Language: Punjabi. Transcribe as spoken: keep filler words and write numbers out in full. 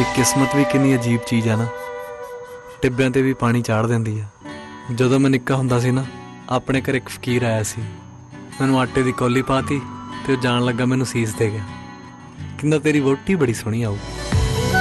ਇਹ ਕਿਸਮਤ ਵੀ ਕਿੰਨੀ ਅਜੀਬ ਚੀਜ਼ ਆ ਨਾ, ਟਿੱਬਿਆਂ ਤੇ ਵੀ ਪਾਣੀ ਚਾੜ ਦਿੰਦੀ ਆ। ਜਦੋਂ ਮੈਂ ਨਿੱਕਾ ਹੁੰਦਾ ਸੀ ਨਾ, ਆਪਣੇ ਘਰ ਇੱਕ ਫਕੀਰ ਆਇਆ ਸੀ। ਮੈਨੂੰ ਆਟੇ ਦੀ ਕੌਲੀ ਪਾਤੀ ਤੇ ਉਹ ਜਾਣ ਲੱਗਾ ਮੈਨੂੰ ਸੀਸ ਦੇ ਗਿਆ। ਕਹਿੰਦਾ ਤੇਰੀ ਵਹੁਟੀ ਬੜੀ ਸੋਹਣੀ ਆਊ।